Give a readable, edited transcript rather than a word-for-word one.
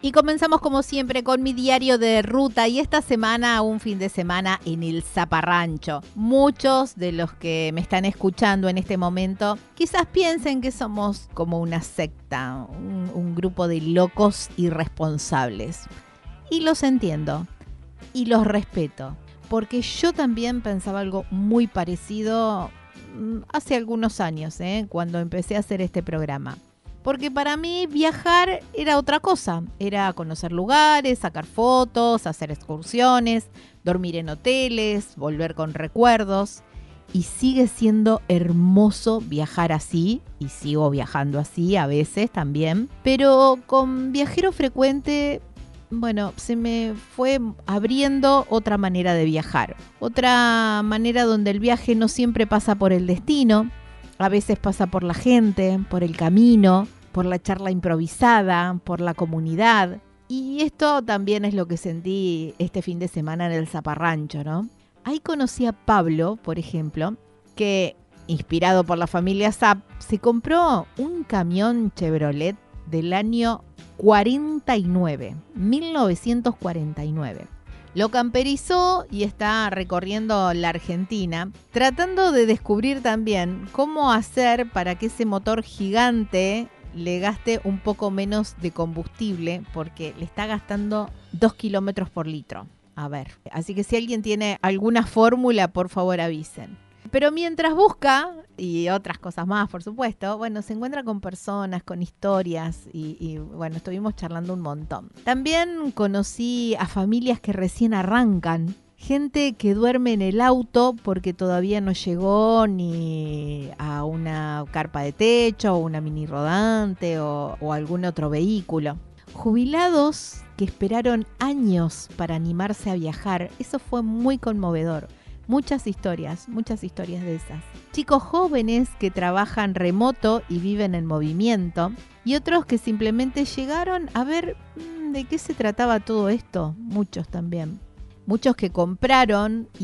Y comenzamos como siempre con mi diario de ruta y esta semana un fin de semana en el Zaparrancho. Muchos de los que me están escuchando en este momento quizás piensen que somos como una secta, un grupo de locos irresponsables. Y los entiendo y los respeto, porque yo también pensaba algo muy parecido hace algunos años, cuando empecé a hacer este programa. Porque para mí viajar era otra cosa, era conocer lugares, sacar fotos, hacer excursiones, dormir en hoteles, volver con recuerdos. Y sigue siendo hermoso viajar así, y sigo viajando así a veces también. Pero con Viajero Frecuente, bueno, se me fue abriendo otra manera de viajar. Otra manera donde el viaje no siempre pasa por el destino. A veces pasa por la gente, por el camino, por la charla improvisada, por la comunidad. Y esto también es lo que sentí este fin de semana en el Zaparrancho, ¿no? Ahí conocí a Pablo, por ejemplo, que, inspirado por la familia Zapp, se compró un camión Chevrolet del año 1949. Lo camperizó y está recorriendo la Argentina, tratando de descubrir también cómo hacer para que ese motor gigante le gaste un poco menos de combustible, porque le está gastando 2 kilómetros por litro. A ver, así que si alguien tiene alguna fórmula, por favor avisen. Pero mientras busca, y otras cosas más, por supuesto, bueno, se encuentra con personas, con historias y bueno, estuvimos charlando un montón. También conocí a familias que recién arrancan, gente que duerme en el auto porque todavía no llegó ni a una carpa de techo o una mini rodante o algún otro vehículo. Jubilados que esperaron años para animarse a viajar, eso fue muy conmovedor. Muchas historias de esas. Chicos jóvenes que trabajan remoto y viven en movimiento. Y otros que simplemente llegaron a ver de qué se trataba todo esto. Muchos también. Muchos que compraron